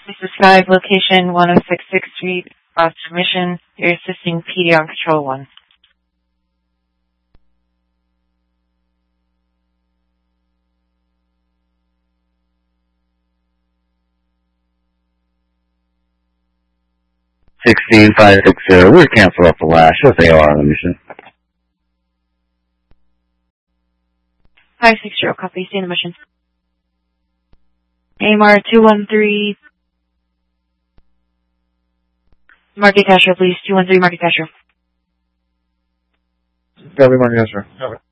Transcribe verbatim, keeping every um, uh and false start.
This is Sky, location one oh six sixth Street, Boston Mission. You're assisting P D on Control one. sixteen five six zero, we're cancel off the last. What's A R on the mission? five six zero, copy. Stay in the mission. A M R two one three. Market Castro, please. two one three Market Castro. Copy, Market Castro. Copy.